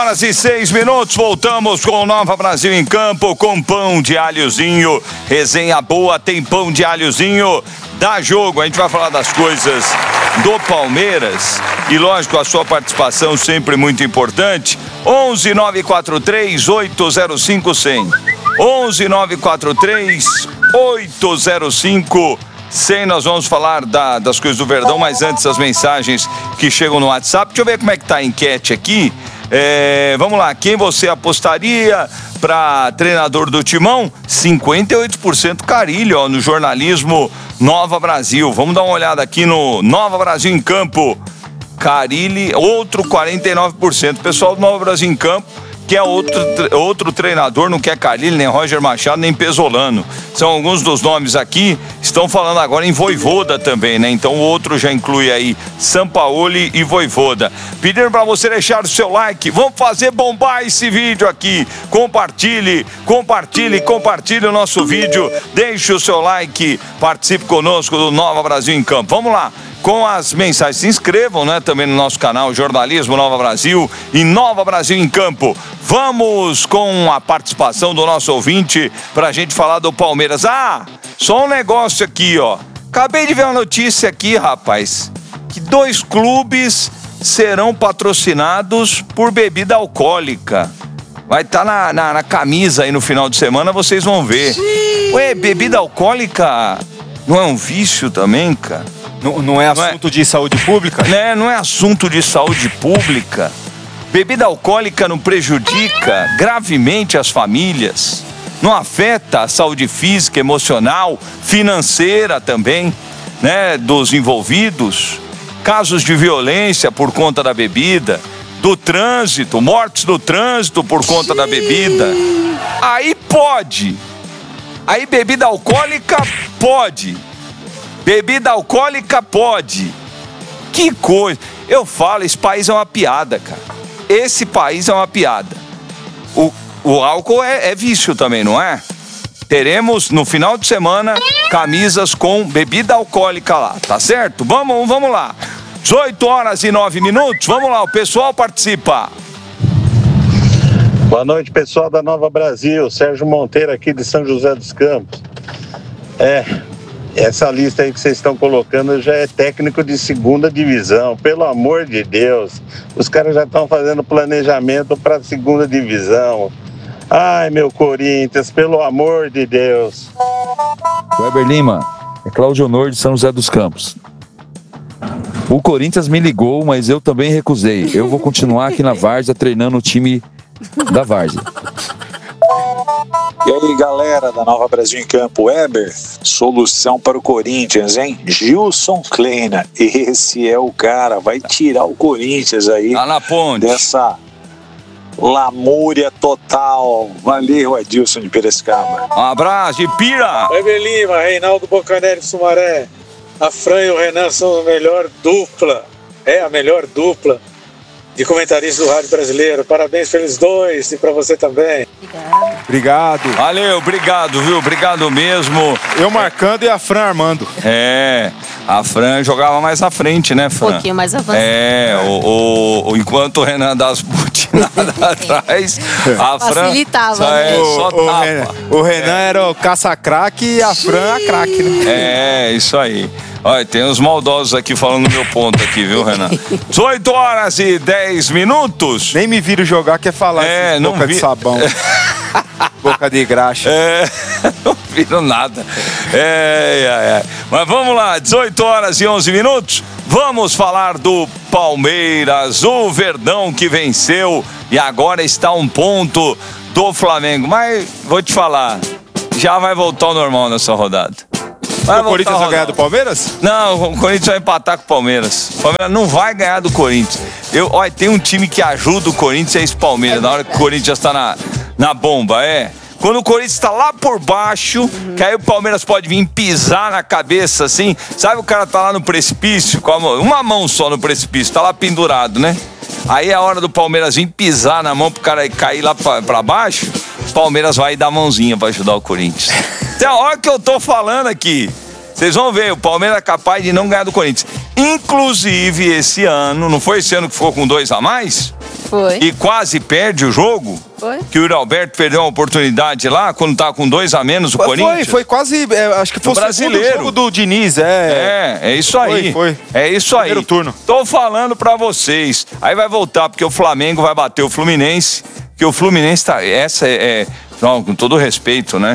Horas e 6 minutos, voltamos com o Nova Brasil em Campo, com pão de alhozinho, resenha boa, tem pão de alhozinho, dá jogo, a gente vai falar das coisas do Palmeiras e lógico a sua participação sempre muito importante, 11 943 805 100, 11 943 805 100, nós vamos falar das coisas do Verdão, mas antes as mensagens que chegam no WhatsApp, deixa eu ver como é que tá a enquete aqui. Vamos lá, quem você apostaria para treinador do Timão? 58% Carille, ó, no jornalismo Nova Brasil. Vamos dar uma olhada aqui no Nova Brasil em Campo. Carille, outro 49%. Pessoal do Nova Brasil em Campo quer outro treinador, não quer Carille, nem Roger Machado, nem Pesolano. São alguns dos nomes aqui, estão falando agora em Vojvoda também, né? Então o outro já inclui aí Sampaoli e Vojvoda. Pedindo para você deixar o seu like, vamos fazer bombar esse vídeo aqui. Compartilhe o nosso vídeo, deixe o seu like, participe conosco do Nova Brasil em Campo. Vamos lá. Com as mensagens, se inscrevam, né, também no nosso canal Jornalismo Nova Brasil e Nova Brasil em Campo. Vamos com a participação do nosso ouvinte pra gente falar do Palmeiras. Só um negócio aqui, ó. Acabei de ver uma notícia aqui, rapaz, que 2 clubes serão patrocinados por bebida alcoólica. Vai estar na camisa aí no final de semana, vocês vão ver. Ué, bebida alcoólica não é um vício também, cara? Não é assunto de saúde pública? Não é assunto de saúde pública. Bebida alcoólica não prejudica gravemente as famílias, não afeta a saúde física, emocional, financeira também, né, dos envolvidos. Casos de violência por conta da bebida, do trânsito, mortes do trânsito por conta da bebida. Aí pode. Aí bebida alcoólica pode. Bebida alcoólica pode. Que coisa. Eu falo, esse país é uma piada, cara. Esse país é uma piada. O álcool é vício também, não é? Teremos no final de semana camisas com bebida alcoólica lá, tá certo? Vamos lá. 18 horas e 9 minutos. Vamos lá, o pessoal participa. Boa noite, pessoal da Nova Brasil. Sérgio Monteiro aqui de São José dos Campos. Essa lista aí que vocês estão colocando já é técnico de segunda divisão, pelo amor de Deus. Os caras já estão fazendo planejamento para a segunda divisão. Ai, meu Corinthians, pelo amor de Deus. Weber Lima, é Cláudio Honor de São José dos Campos. O Corinthians me ligou, mas eu também recusei. Eu vou continuar aqui na Várzea treinando o time da Várzea. E aí, galera da Nova Brasil em Campo, Weber, solução para o Corinthians, hein? Gilson Kleina, esse é o cara, vai tirar o Corinthians aí Lá na ponte. dessa lamúria total. Valeu, Adilson de Piracicaba. Um abraço de Pira. Weber Lima, Reinaldo Bocanelli de Sumaré. A Fran e o Renan são a melhor dupla. É a melhor dupla de comentaristas do Rádio Brasileiro. Parabéns pelos dois e pra você também. Obrigado. Valeu, obrigado, viu? Obrigado mesmo. Eu marcando e a Fran armando. A Fran jogava mais à frente, né, Fran? Um pouquinho mais avançado. Enquanto o Renan dá as butinadas atrás, a Fran facilitava, né? só tapa. O Renan era o caça-craque e a Fran a craque, né? Isso aí. Olha, tem uns maldosos aqui falando no meu ponto aqui, viu, Renan? 18 horas e 10 minutos. Nem me viro jogar, quer falar não boca vi. de sabão. Boca de graxa. Não viram nada. Mas vamos lá, 18 horas e 11 minutos. Vamos falar do Palmeiras, o Verdão que venceu e agora está a 1 ponto do Flamengo. Mas vou te falar, já vai voltar ao normal nessa rodada. O Corinthians vai ganhar do Palmeiras? Não, o Corinthians vai empatar com o Palmeiras. O Palmeiras não vai ganhar do Corinthians. Olha, tem um time que ajuda o Corinthians, é esse Palmeiras, na hora que o Corinthians está na bomba, Quando o Corinthians está lá por baixo, que aí o Palmeiras pode vir pisar na cabeça, assim. Sabe, o cara tá lá no precipício, com uma mão só no precipício, tá lá pendurado, né? Aí é a hora do Palmeiras vir pisar na mão pro cara cair lá pra baixo, o Palmeiras vai dar a mãozinha pra ajudar o Corinthians. Então, olha o que eu tô falando aqui. Vocês vão ver, o Palmeiras é capaz de não ganhar do Corinthians. Inclusive, esse ano, não foi esse ano que ficou com 2 a mais? Foi. E quase perde o jogo? Foi. Que o Yuri Alberto perdeu uma oportunidade lá, quando tava com 2 a menos o Corinthians? Foi quase, acho que foi o brasileiro. segundo jogo do Diniz, É isso aí. Foi. É isso aí. Primeiro turno. Tô falando pra vocês. Aí vai voltar, porque o Flamengo vai bater o Fluminense, que o Fluminense tá... Não, com todo respeito, né?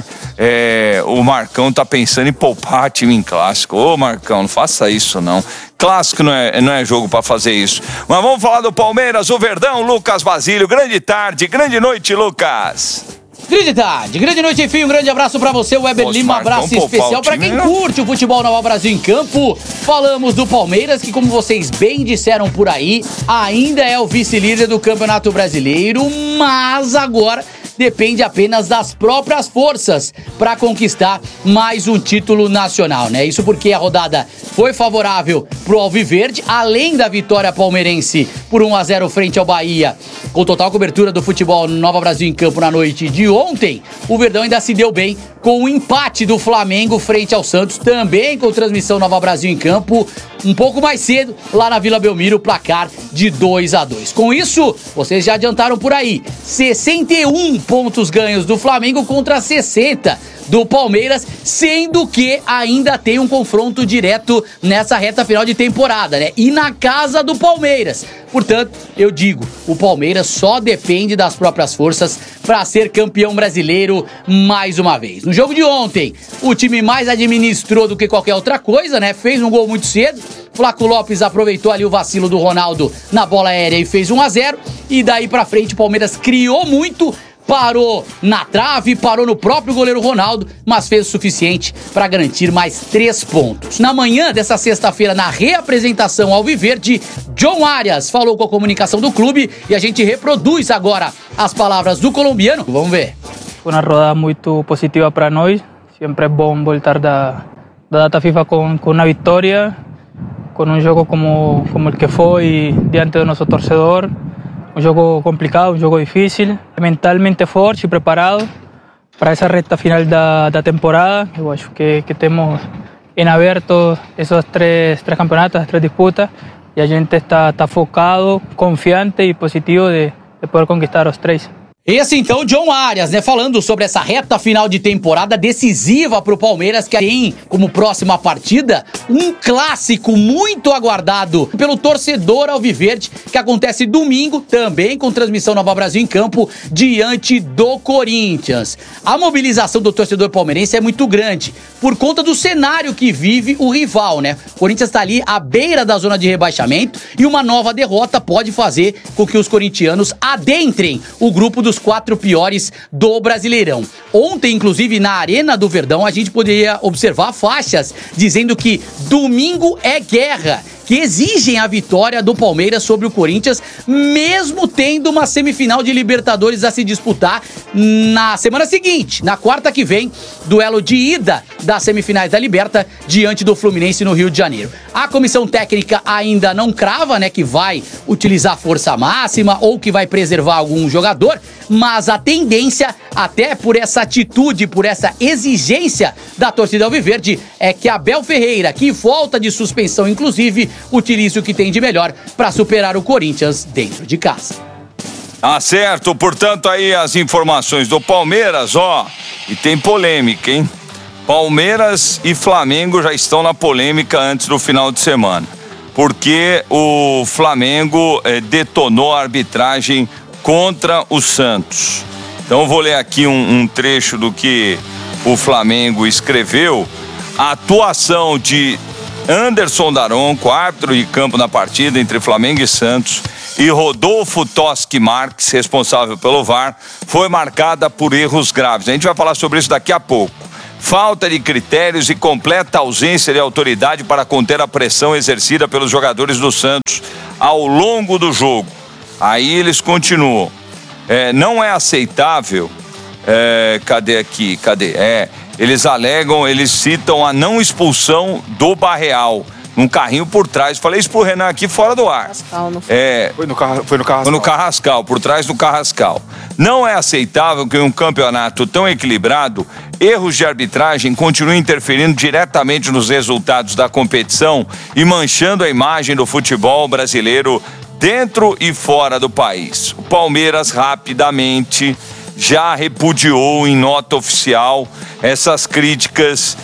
O Marcão tá pensando em poupar time em clássico. Ô, Marcão, não faça isso, não. Clássico não é jogo pra fazer isso. Mas vamos falar do Palmeiras, o Verdão, Lucas Basílio. Grande tarde, grande noite, Lucas. Grande tarde, grande noite, enfim, um grande abraço pra você, Weber Lima, abraço especial pra quem curte o futebol Nova Brasil em Campo. Falamos do Palmeiras, que como vocês bem disseram por aí, ainda é o vice-líder do Campeonato Brasileiro, mas agora depende apenas das próprias forças para conquistar mais um título nacional, né? Isso porque a rodada foi favorável pro Alviverde, além da vitória palmeirense por 1-0 frente ao Bahia, com total cobertura do futebol Nova Brasil em Campo na noite de ontem, o Verdão ainda se deu bem com o empate do Flamengo frente ao Santos, também com transmissão Nova Brasil em Campo, um pouco mais cedo, lá na Vila Belmiro, placar de 2-2. Com isso, vocês já adiantaram por aí, 61 pontos ganhos do Flamengo contra 60 do Palmeiras, sendo que ainda tem um confronto direto nessa reta final de temporada, né? E na casa do Palmeiras. Portanto, eu digo, o Palmeiras só depende das próprias forças para ser campeão brasileiro mais uma vez. No jogo de ontem, o time mais administrou do que qualquer outra coisa, né? Fez um gol muito cedo. Flaco Lopes aproveitou ali o vacilo do Ronaldo na bola aérea e fez 1-0. E daí pra frente o Palmeiras criou muito, parou na trave, parou no próprio goleiro Ronaldo, mas fez o suficiente para garantir mais 3 pontos. Na manhã dessa sexta-feira, na reapresentação alviverde, John Arias falou com a comunicação do clube e a gente reproduz agora as palavras do colombiano. Vamos ver. Foi uma rodada muito positiva para nós. Sempre é bom voltar da data FIFA com uma vitória, com um jogo como o que foi diante do nosso torcedor. Um jogo complicado, um jogo difícil, mentalmente forte e preparado para essa reta final da temporada. Eu acho que temos em aberto esses três campeonatos, as 3 disputas, e a gente está focado, confiante e positivo de poder conquistar os 3. Esse então, John Arias, né, falando sobre essa reta final de temporada decisiva pro Palmeiras, que tem como próxima partida um clássico muito aguardado pelo torcedor alviverde, que acontece domingo, também com transmissão Nova Brasil em Campo, diante do Corinthians. A mobilização do torcedor palmeirense é muito grande, por conta do cenário que vive o rival, né? O Corinthians tá ali à beira da zona de rebaixamento e uma nova derrota pode fazer com que os corintianos adentrem o grupo dos 4 piores do Brasileirão. Ontem, inclusive, na Arena do Verdão, a gente poderia observar faixas dizendo que domingo é guerra, que exigem a vitória do Palmeiras sobre o Corinthians, mesmo tendo uma semifinal de Libertadores a se disputar na semana seguinte, na quarta que vem, duelo de ida das semifinais da Liberta diante do Fluminense no Rio de Janeiro. A comissão técnica ainda não crava, né, que vai utilizar força máxima ou que vai preservar algum jogador, mas a tendência, até por essa atitude, por essa exigência da torcida alviverde, é que Abel Ferreira, que volta de suspensão inclusive, utilize o que tem de melhor para superar o Corinthians dentro de casa. Ah, certo. Portanto, aí as informações do Palmeiras, ó. E tem polêmica, hein? Palmeiras e Flamengo já estão na polêmica antes do final de semana. Porque o Flamengo detonou a arbitragem contra o Santos. Então eu vou ler aqui um trecho do que o Flamengo escreveu. A atuação de Anderson Daronco, árbitro de campo na partida entre Flamengo e Santos, e Rodolfo Toschi Marques, responsável pelo VAR, foi marcada por erros graves. A gente vai falar sobre isso daqui a pouco. Falta de critérios e completa ausência de autoridade para conter a pressão exercida pelos jogadores do Santos ao longo do jogo. Aí eles continuam. Não é aceitável. Cadê? Eles alegam, eles citam a não expulsão do Barreal num carrinho por trás. Falei isso pro Renan aqui fora do ar. Foi no Carrascal. Foi no Carrascal, por trás do Carrascal. Não é aceitável que em um campeonato tão equilibrado, erros de arbitragem continuem interferindo diretamente nos resultados da competição e manchando a imagem do futebol brasileiro dentro e fora do país. O Palmeiras rapidamente já repudiou em nota oficial essas críticas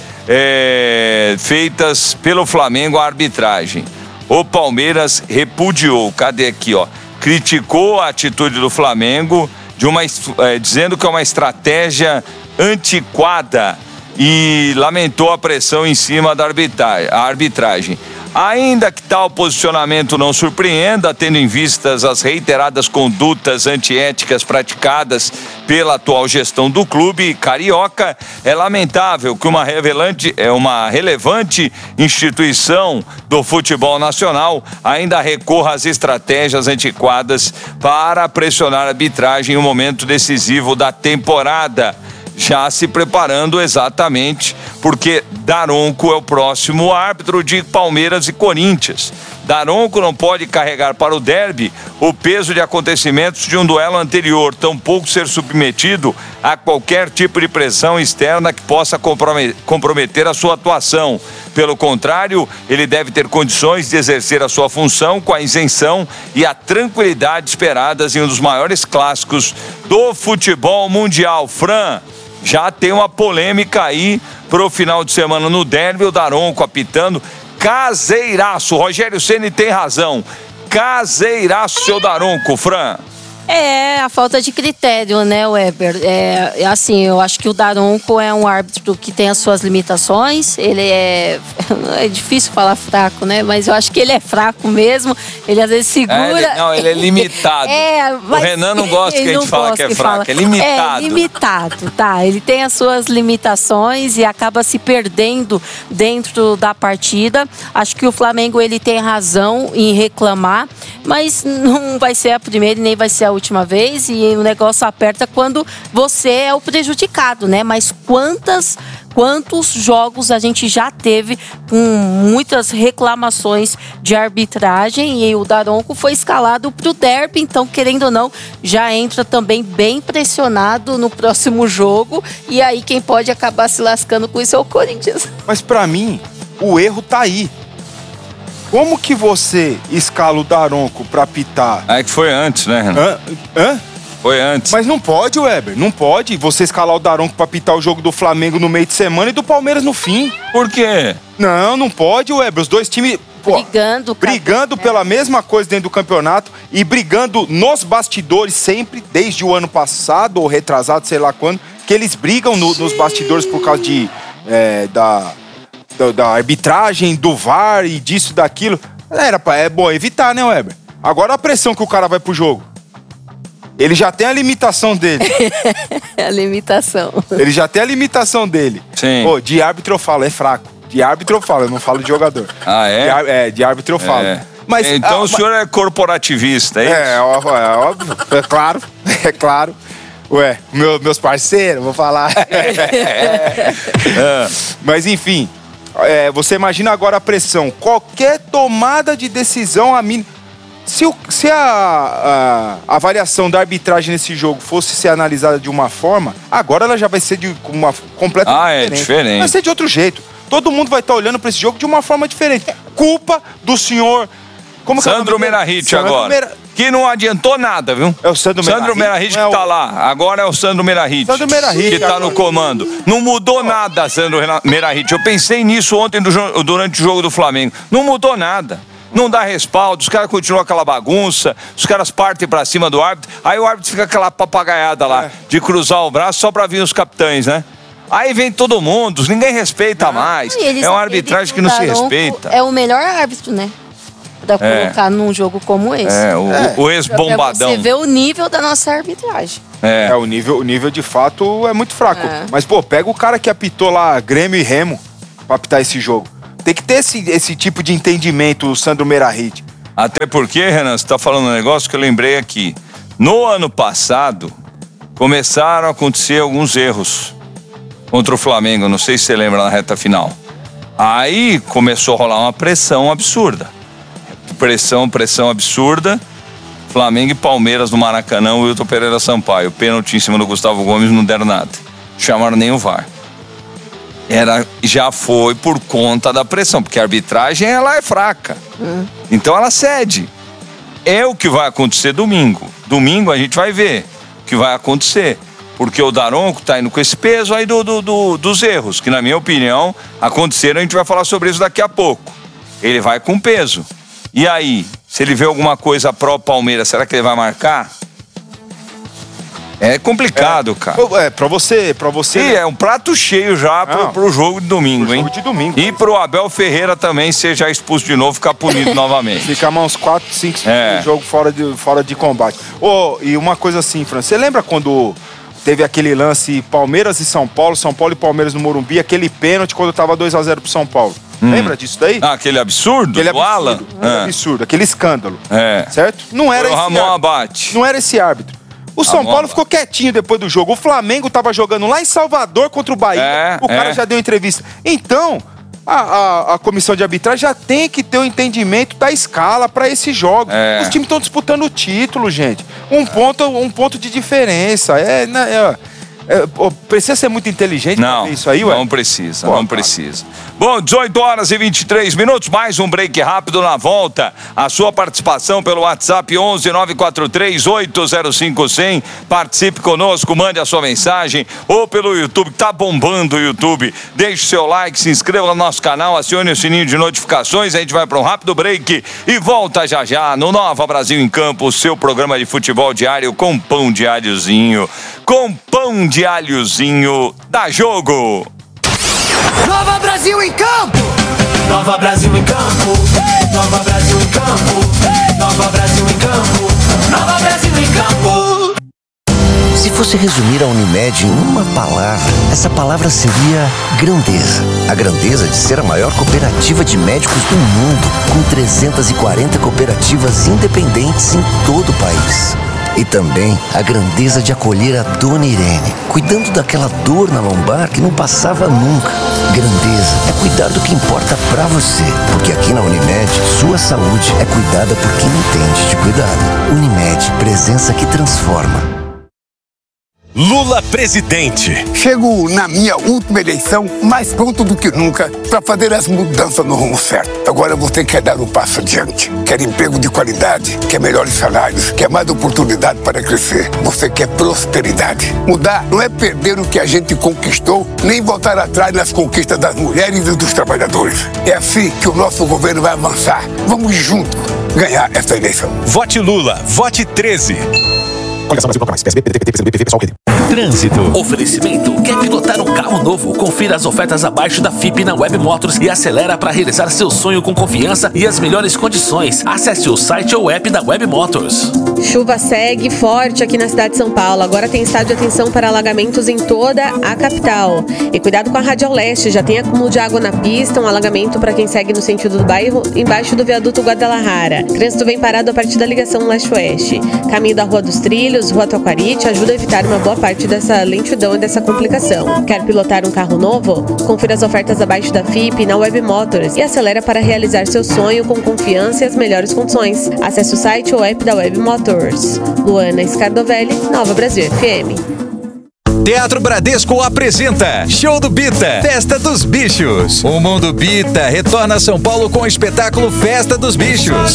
feitas pelo Flamengo à arbitragem. O Palmeiras repudiou, cadê aqui, ó? Criticou a atitude do Flamengo dizendo que é uma estratégia antiquada e lamentou a pressão em cima da arbitragem. Ainda que tal posicionamento não surpreenda, tendo em vistas as reiteradas condutas antiéticas praticadas pela atual gestão do clube carioca, é lamentável que uma relevante instituição do futebol nacional ainda recorra às estratégias antiquadas para pressionar a arbitragem em um momento decisivo da temporada, já se preparando exatamente porque Daronco é o próximo árbitro de Palmeiras e Corinthians. Daronco não pode carregar para o derby o peso de acontecimentos de um duelo anterior, tampouco ser submetido a qualquer tipo de pressão externa que possa comprometer a sua atuação. Pelo contrário, ele deve ter condições de exercer a sua função com a isenção e a tranquilidade esperadas em um dos maiores clássicos do futebol mundial. Fran, já tem uma polêmica aí pro final de semana no derby, o Daronco apitando. Caseiraço, Rogério Ceni tem razão. Caseiraço, seu Daronco, Fran. É a falta de critério, né, Weber? Assim, eu acho que o Daronco é um árbitro que tem as suas limitações. Ele é difícil falar fraco, né? Mas eu acho que ele é fraco mesmo. Ele às vezes segura. Ele é limitado. O Renan não gosta que a gente fala que é fraco. É limitado. É limitado, tá? Ele tem as suas limitações e acaba se perdendo dentro da partida. Acho que o Flamengo ele tem razão em reclamar, mas não vai ser a primeira e nem vai ser a última vez, e o negócio aperta quando você é o prejudicado, né? Mas quantos jogos a gente já teve com muitas reclamações de arbitragem, e o Daronco foi escalado pro derby, então querendo ou não, já entra também bem pressionado no próximo jogo, e aí quem pode acabar se lascando com isso é o Corinthians. Mas pra mim, o erro tá aí. Como que você escala o Daronco pra apitar? É que foi antes, né, Renan? Hã? Foi antes. Mas não pode, Weber. Não pode você escalar o Daronco pra apitar o jogo do Flamengo no meio de semana e do Palmeiras no fim. Por quê? Não pode, Weber. Os dois times... brigando pela mesma coisa dentro do campeonato e brigando nos bastidores sempre, desde o ano passado ou retrasado, sei lá quando, que eles brigam nos bastidores por causa de... Da arbitragem, do VAR e disso, daquilo. É bom evitar, né, Weber? Agora a pressão que o cara vai pro jogo. Ele já tem a limitação dele. A limitação. Ele já tem a limitação dele. Sim. Pô, de árbitro eu falo, é fraco. De árbitro eu falo, eu não falo de jogador. Ah, é? De árbitro eu falo. Mas, então o senhor é corporativista, é isso? É óbvio. É claro. É claro. Ué, meus parceiros, vou falar. Mas enfim... você imagina agora a pressão. Qualquer tomada de decisão, se a avaliação da arbitragem nesse jogo fosse ser analisada de uma forma, agora ela já vai ser de uma completamente diferente. Vai ser de outro jeito. Todo mundo vai estar olhando para esse jogo de uma forma diferente. Culpa do senhor... Sandro Meirahit agora. Que não adiantou nada, viu? É o Sandro Meirahit que tá lá. Agora é o Sandro Meirahit. Que tá no comando. Não mudou nada, Sandro Meirahit. Eu pensei nisso ontem durante o jogo do Flamengo. Não mudou nada. Não dá respaldo, os caras continuam aquela bagunça, os caras partem pra cima do árbitro, aí o árbitro fica aquela papagaiada lá, de cruzar o braço só pra vir os capitães, né? Aí vem todo mundo, ninguém respeita mais. É uma arbitragem que não se respeita. É o melhor árbitro, né? Pra colocar num jogo como esse. O ex-bombadão. Você vê o nível da nossa arbitragem. O nível de fato é muito fraco. Mas, pô, pega o cara que apitou lá Grêmio e Remo pra apitar esse jogo. Tem que ter esse tipo de entendimento, o Sandro Meirahit. Até porque, Renan, você tá falando um negócio que eu lembrei aqui. No ano passado, começaram a acontecer alguns erros contra o Flamengo. Não sei se você lembra na reta final. Aí começou a rolar uma pressão absurda. Pressão absurda. Flamengo e Palmeiras no Maracanã, o Wilton Pereira Sampaio. Pênalti em cima do Gustavo Gomes, não deram nada. Chamaram nem o VAR. Já foi por conta da pressão, porque a arbitragem ela é fraca. Então ela cede. é o que vai acontecer domingo. Domingo a gente vai ver o que vai acontecer. Porque o Daronco tá indo com esse peso aí dos erros, que na minha opinião aconteceram, a gente vai falar sobre isso daqui a pouco. Ele vai com peso. E aí, se ele vê alguma coisa pró-Palmeiras, será que ele vai marcar? É complicado, cara. Pra você... E é um prato cheio já pro jogo de domingo, hein? Jogo de domingo. E pro Abel Ferreira também ser já expulso de novo, ficar punido novamente. Ficar uns 4, 5 jogos fora de combate. E uma coisa assim, Fran, você lembra quando teve aquele lance Palmeiras e São Paulo e Palmeiras no Morumbi, aquele pênalti quando tava 2-0 pro São Paulo? Lembra disso daí? Aquele absurdo do Alan? Absurdo, aquele escândalo. É. Certo? Não era o Ramon Abate. Não era esse árbitro. O São Paulo ficou quietinho depois do jogo. O Flamengo tava jogando lá em Salvador contra o Bahia. O cara já deu entrevista. Então, a comissão de arbitragem já tem que ter o entendimento da escala para esse jogo. Os times estão disputando o título, gente. Um ponto de diferença. Precisa ser muito inteligente pra ver isso aí, ué? Não precisa. Bom, 18h23, mais um break rápido na volta. A sua participação pelo WhatsApp 11-943-805-100. Participe conosco, mande a sua mensagem. Ou pelo YouTube, tá bombando o YouTube. Deixe o seu like, se inscreva no nosso canal, acione o sininho de notificações. A gente vai para um rápido break e volta já no Nova Brasil em Campo, o seu programa de futebol diário com pão de alhozinho. Com pão de alhozinho, dá jogo! Nova Brasil em Campo! Nova Brasil em Campo! Nova Brasil em Campo! Nova Brasil em Campo! Nova Brasil em Campo! Se fosse resumir a Unimed em uma palavra, essa palavra seria grandeza. A grandeza de ser a maior cooperativa de médicos do mundo, com 340 cooperativas independentes em todo o país. E também a grandeza de acolher a Dona Irene, cuidando daquela dor na lombar que não passava nunca. Grandeza é cuidar do que importa pra você, porque aqui na Unimed, sua saúde é cuidada por quem entende de cuidado. Unimed, presença que transforma. Lula presidente. Chego na minha última eleição mais pronto do que nunca para fazer as mudanças no rumo certo. Agora você quer dar um passo adiante. Quer emprego de qualidade, quer melhores salários, quer mais oportunidade para crescer. Você quer prosperidade. Mudar não é perder o que a gente conquistou, nem voltar atrás nas conquistas das mulheres e dos trabalhadores. É assim que o nosso governo vai avançar. Vamos juntos ganhar essa eleição. Vote Lula, vote 13. Coligação Brasil Bloco Mais, PSB, PDT, PCdoB, PV, PSOL, PD. Trânsito. Oferecimento. Quer pilotar um carro novo? Confira as ofertas abaixo da FIP na Web Motors e acelera para realizar seu sonho com confiança e as melhores condições. Acesse o site ou app da Web Motors. Chuva segue forte aqui na cidade de São Paulo. Agora tem estado de atenção para alagamentos em toda a capital. E cuidado com a Radial Leste, já tem acúmulo de água na pista, um alagamento para quem segue no sentido do bairro, embaixo do viaduto Guadalajara. Trânsito vem parado a partir da ligação leste-oeste. Caminho da Rua dos Trilhos, Rua Taquarite, ajuda a evitar uma boa parte dessa lentidão e dessa complicação. Quer pilotar um carro novo? Confira as ofertas abaixo da FIP na Web Motors e acelera para realizar seu sonho com confiança e as melhores condições. Acesse o site ou app da Web Motors. Luana Scardovelli, Nova Brasil FM. Teatro Bradesco apresenta Show do Bita, Festa dos Bichos. O Mundo Bita retorna a São Paulo com o espetáculo Festa dos Bichos.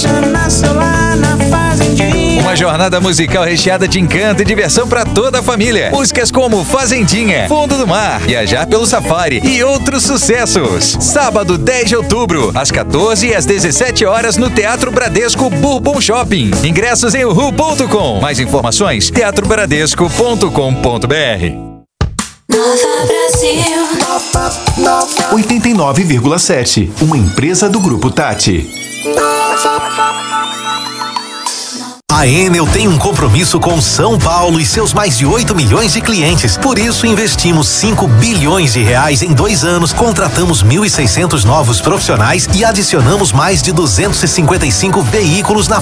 Uma jornada musical recheada de encanto e diversão para toda a família. Músicas como Fazendinha, Fundo do Mar, Viajar pelo Safari e outros sucessos. Sábado, 10 de outubro, às 14 e às 17 horas no Teatro Bradesco Bourbon Shopping. Ingressos em uhu.com. Mais informações, teatrobradesco.com.br. Nova Brasil 89,7, uma empresa do Grupo Tati. A Enel tem um compromisso com São Paulo e seus mais de 8 milhões de clientes. Por isso, investimos 5 bilhões de reais em 2 anos, contratamos 1.600 novos profissionais e adicionamos mais de 255 veículos na